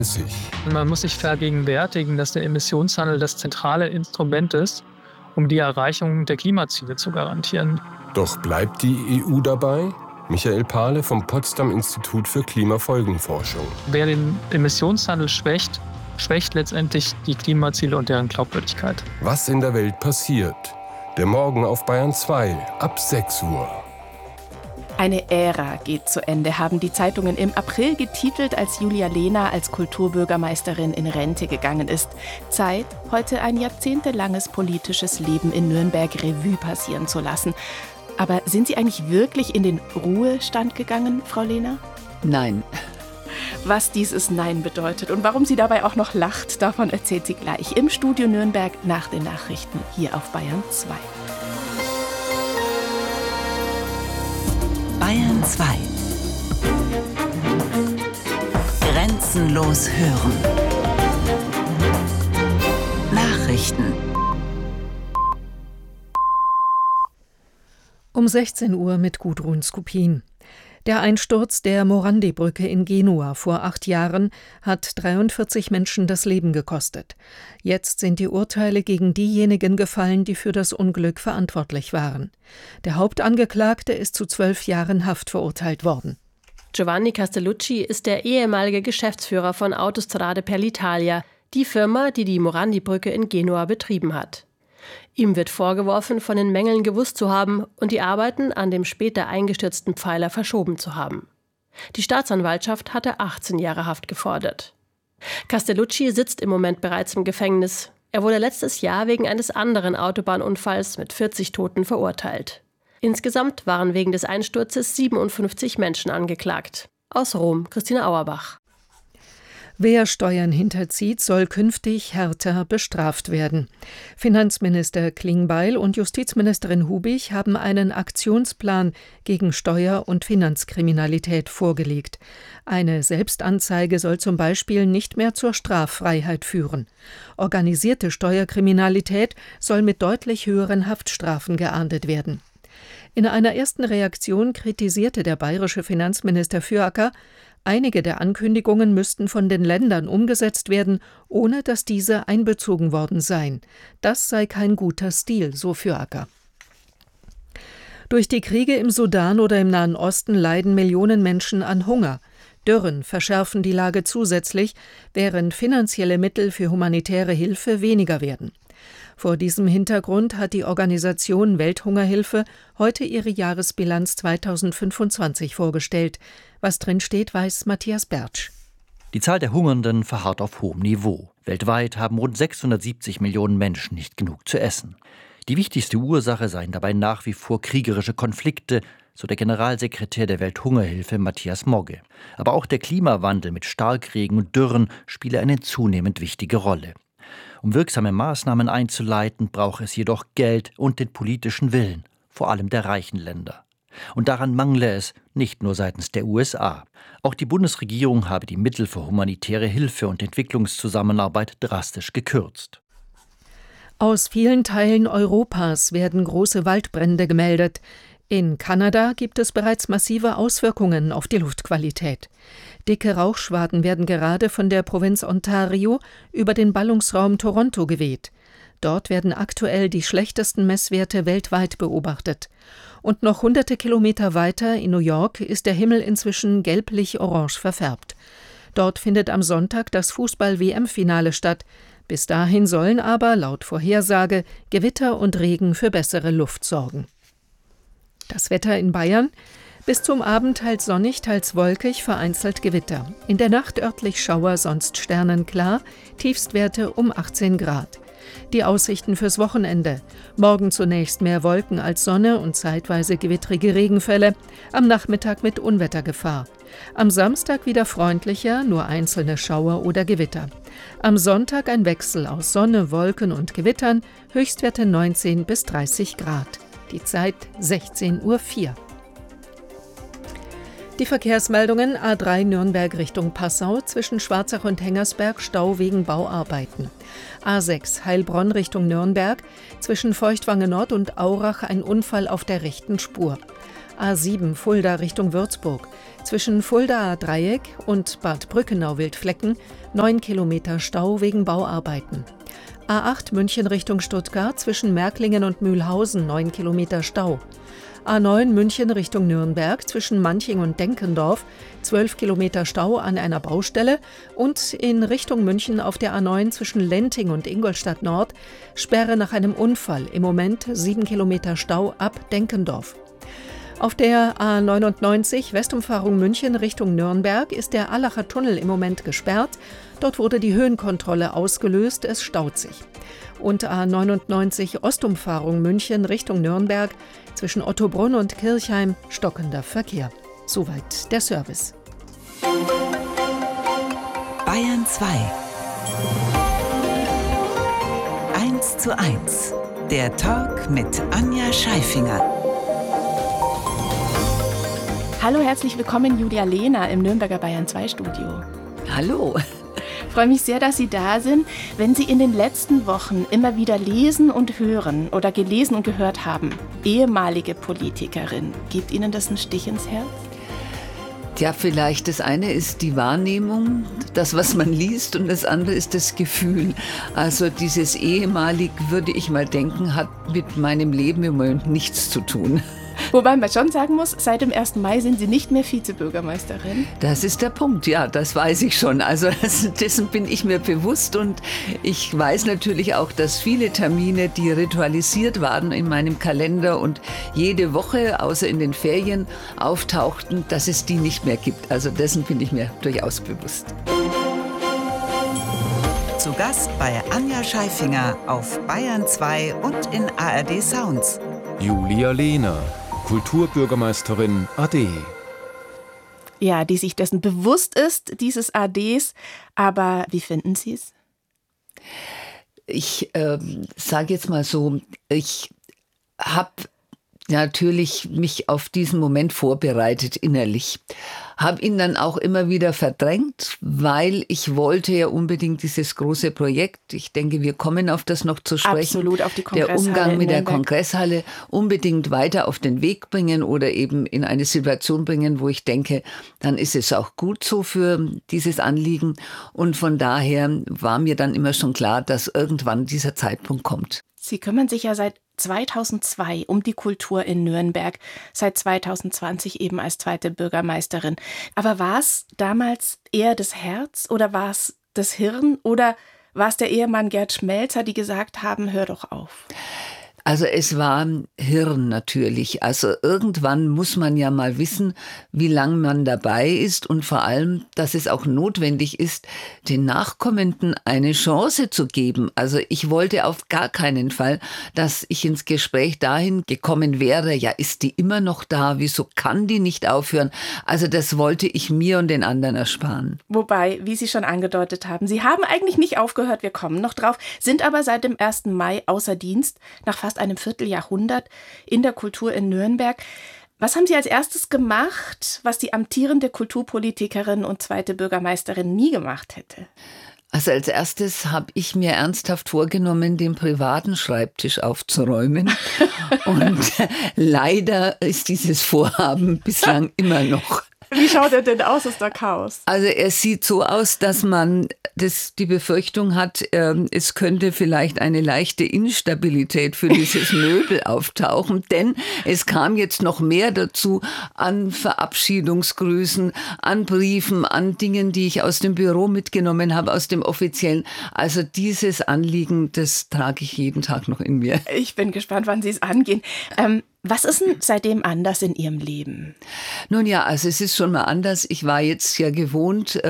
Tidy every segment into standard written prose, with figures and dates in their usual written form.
Man muss sich vergegenwärtigen, dass der Emissionshandel das zentrale Instrument ist, um die Erreichung der Klimaziele zu garantieren. Doch bleibt die EU dabei? Michael Pahle vom Potsdam Institut für Klimafolgenforschung. Wer den Emissionshandel schwächt, schwächt letztendlich die Klimaziele und deren Glaubwürdigkeit. Was in der Welt passiert? Der Morgen auf Bayern 2 ab 6 Uhr. Eine Ära geht zu Ende, haben die Zeitungen im April getitelt, als Julia Lehner als Kulturbürgermeisterin in Rente gegangen ist. Zeit, heute ein jahrzehntelanges politisches Leben in Nürnberg Revue passieren zu lassen. Aber sind Sie eigentlich wirklich in den Ruhestand gegangen, Frau Lehner? Nein. Was dieses Nein bedeutet und warum sie dabei auch noch lacht, davon erzählt sie gleich im Studio Nürnberg nach den Nachrichten hier auf Bayern 2. Bayern 2. Grenzenlos hören. Nachrichten. Um 16 Uhr mit Gudrun Skupin. Der Einsturz der Morandi-Brücke in Genua vor 8 Jahren hat 43 Menschen das Leben gekostet. Jetzt sind die Urteile gegen diejenigen gefallen, die für das Unglück verantwortlich waren. Der Hauptangeklagte ist zu 12 Jahren Haft verurteilt worden. Giovanni Castellucci ist der ehemalige Geschäftsführer von Autostrade per l'Italia, die Firma, die die Morandi-Brücke in Genua betrieben hat. Ihm wird vorgeworfen, von den Mängeln gewusst zu haben und die Arbeiten an dem später eingestürzten Pfeiler verschoben zu haben. Die Staatsanwaltschaft hatte 18 Jahre Haft gefordert. Castellucci sitzt im Moment bereits im Gefängnis. Er wurde letztes Jahr wegen eines anderen Autobahnunfalls mit 40 Toten verurteilt. Insgesamt waren wegen des Einsturzes 57 Menschen angeklagt. Aus Rom, Christina Auerbach. Wer Steuern hinterzieht, soll künftig härter bestraft werden. Finanzminister Klingbeil und Justizministerin Hubig haben einen Aktionsplan gegen Steuer- und Finanzkriminalität vorgelegt. Eine Selbstanzeige soll zum Beispiel nicht mehr zur Straffreiheit führen. Organisierte Steuerkriminalität soll mit deutlich höheren Haftstrafen geahndet werden. In einer ersten Reaktion kritisierte der bayerische Finanzminister Füracker, einige der Ankündigungen müssten von den Ländern umgesetzt werden, ohne dass diese einbezogen worden seien. Das sei kein guter Stil, so Füracker. Durch die Kriege im Sudan oder im Nahen Osten leiden Millionen Menschen an Hunger. Dürren verschärfen die Lage zusätzlich, während finanzielle Mittel für humanitäre Hilfe weniger werden. Vor diesem Hintergrund hat die Organisation Welthungerhilfe heute ihre Jahresbilanz 2025 vorgestellt. Was drinsteht, weiß Matthias Bertsch. Die Zahl der Hungernden verharrt auf hohem Niveau. Weltweit haben rund 670 Millionen Menschen nicht genug zu essen. Die wichtigste Ursache seien dabei nach wie vor kriegerische Konflikte, so der Generalsekretär der Welthungerhilfe Matthias Mogge. Aber auch der Klimawandel mit Starkregen und Dürren spiele eine zunehmend wichtige Rolle. Um wirksame Maßnahmen einzuleiten, braucht es jedoch Geld und den politischen Willen, vor allem der reichen Länder. Und daran mangle es nicht nur seitens der USA. Auch die Bundesregierung habe die Mittel für humanitäre Hilfe und Entwicklungszusammenarbeit drastisch gekürzt. Aus vielen Teilen Europas werden große Waldbrände gemeldet. In Kanada gibt es bereits massive Auswirkungen auf die Luftqualität. Dicke Rauchschwaden werden gerade von der Provinz Ontario über den Ballungsraum Toronto geweht. Dort werden aktuell die schlechtesten Messwerte weltweit beobachtet. Und noch hunderte Kilometer weiter in New York ist der Himmel inzwischen gelblich-orange verfärbt. Dort findet am Sonntag das Fußball-WM-Finale statt. Bis dahin sollen aber, laut Vorhersage, Gewitter und Regen für bessere Luft sorgen. Das Wetter in Bayern: bis zum Abend teils sonnig, teils wolkig, vereinzelt Gewitter. In der Nacht örtlich Schauer, sonst sternenklar, Tiefstwerte um 18 Grad. Die Aussichten fürs Wochenende: morgen zunächst mehr Wolken als Sonne und zeitweise gewittrige Regenfälle, am Nachmittag mit Unwettergefahr. Am Samstag wieder freundlicher, nur einzelne Schauer oder Gewitter. Am Sonntag ein Wechsel aus Sonne, Wolken und Gewittern, Höchstwerte 19 bis 30 Grad. Die Zeit 16:04 Uhr. Die Verkehrsmeldungen: A3 Nürnberg Richtung Passau, zwischen Schwarzach und Hengersberg Stau wegen Bauarbeiten. A6 Heilbronn Richtung Nürnberg, zwischen Feuchtwangen Nord und Aurach ein Unfall auf der rechten Spur. A7 Fulda Richtung Würzburg. Zwischen Fulda-Dreieck und Bad Brückenau-Wildflecken 9 Kilometer Stau wegen Bauarbeiten. A8 München Richtung Stuttgart zwischen Märklingen und Mühlhausen 9 Kilometer Stau. A9 München Richtung Nürnberg zwischen Manching und Denkendorf 12 Kilometer Stau an einer Baustelle und in Richtung München auf der A9 zwischen Lenting und Ingolstadt Nord Sperre nach einem Unfall. Im Moment 7 Kilometer Stau ab Denkendorf. Auf der A99 Westumfahrung München Richtung Nürnberg ist der Allacher Tunnel im Moment gesperrt. Dort wurde die Höhenkontrolle ausgelöst, es staut sich. Und A99 Ostumfahrung München Richtung Nürnberg zwischen Ottobrunn und Kirchheim stockender Verkehr. Soweit der Service. Bayern 2. 1:1. Der Talk mit Anja Scheifinger. Hallo, herzlich willkommen Julia Lehner im Nürnberger Bayern 2 Studio. Hallo. Ich freue mich sehr, dass Sie da sind. Wenn Sie in den letzten Wochen immer wieder lesen und hören oder gelesen und gehört haben, ehemalige Politikerin, gibt Ihnen das einen Stich ins Herz? Ja, vielleicht das eine ist die Wahrnehmung, das, was man liest, und das andere ist das Gefühl. Also dieses ehemalig, würde ich mal denken, hat mit meinem Leben im Moment nichts zu tun. Wobei man schon sagen muss, seit dem 1. Mai sind Sie nicht mehr Vizebürgermeisterin. Das ist der Punkt, ja, das weiß ich schon. Also dessen bin ich mir bewusst und ich weiß natürlich auch, dass viele Termine, die ritualisiert waren in meinem Kalender und jede Woche, außer in den Ferien, auftauchten, dass es die nicht mehr gibt. Also dessen bin ich mir durchaus bewusst. Zu Gast bei Anja Scheifinger auf Bayern 2 und in ARD Sounds. Julia Lehner, Kulturbürgermeisterin AD. Ja, die sich dessen bewusst ist, dieses ADs. Aber wie finden Sie es? Ich sage jetzt mal so, ich habe natürlich mich auf diesen Moment vorbereitet innerlich. Habe ihn dann auch immer wieder verdrängt, weil ich wollte ja unbedingt dieses große Projekt, ich denke, wir kommen auf das noch zu sprechen, absolut, auf die der Umgang mit der Kongresshalle unbedingt weiter auf den Weg bringen oder eben in eine Situation bringen, wo ich denke, dann ist es auch gut so für dieses Anliegen. Und von daher war mir dann immer schon klar, dass irgendwann dieser Zeitpunkt kommt. Sie kümmern sich ja seit 2002 um die Kultur in Nürnberg, seit 2020 eben als zweite Bürgermeisterin. Aber war es damals eher das Herz oder war es das Hirn oder war es der Ehemann Gerd Schmelzer, die gesagt haben, hör doch auf? Also es war Hirn natürlich. Also irgendwann muss man ja mal wissen, wie lange man dabei ist und vor allem, dass es auch notwendig ist, den Nachkommenden eine Chance zu geben. Also ich wollte auf gar keinen Fall, dass ich ins Gespräch dahin gekommen wäre, ja, ist die immer noch da? Wieso kann die nicht aufhören? Also das wollte ich mir und den anderen ersparen. Wobei, wie Sie schon angedeutet haben, Sie haben eigentlich nicht aufgehört, wir kommen noch drauf, sind aber seit dem 1. Mai außer Dienst, nach fast einem Vierteljahrhundert in der Kultur in Nürnberg. Was haben Sie als erstes gemacht, was die amtierende Kulturpolitikerin und zweite Bürgermeisterin nie gemacht hätte? Also als erstes habe ich mir ernsthaft vorgenommen, den privaten Schreibtisch aufzuräumen. Und leider ist dieses Vorhaben bislang immer noch. Wie schaut er denn aus? Ist da Chaos? Also er sieht so aus, dass man die Befürchtung hat, es könnte vielleicht eine leichte Instabilität für dieses Möbel auftauchen, denn es kam jetzt noch mehr dazu an Verabschiedungsgrüßen, an Briefen, an Dingen, die ich aus dem Büro mitgenommen habe, aus dem Offiziellen. Also dieses Anliegen, das trage ich jeden Tag noch in mir. Ich bin gespannt, wann Sie es angehen. Was ist denn seitdem anders in Ihrem Leben? Nun ja, also es ist schon mal anders. Ich war jetzt ja gewohnt,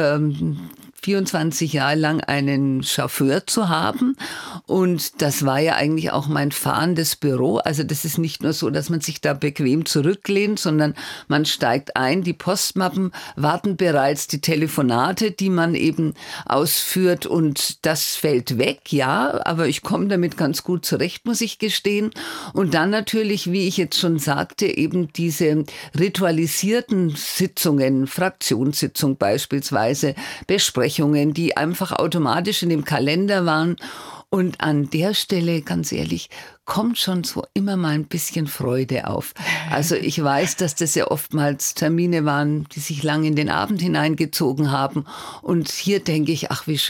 24 Jahre lang einen Chauffeur zu haben. Und das war ja eigentlich auch mein fahrendes Büro. Also das ist nicht nur so, dass man sich da bequem zurücklehnt, sondern man steigt ein, die Postmappen warten bereits, die Telefonate, die man eben ausführt, und das fällt weg, ja, aber ich komme damit ganz gut zurecht, muss ich gestehen. Und dann natürlich, wie ich jetzt schon sagte, eben diese ritualisierten Sitzungen, Fraktionssitzung beispielsweise, Besprechungen, Besprechungen, die einfach automatisch in dem Kalender waren. Und an der Stelle, ganz ehrlich, kommt schon so immer mal ein bisschen Freude auf. Also ich weiß, dass das ja oftmals Termine waren, die sich lang in den Abend hineingezogen haben. Und hier denke ich, ach wie schön.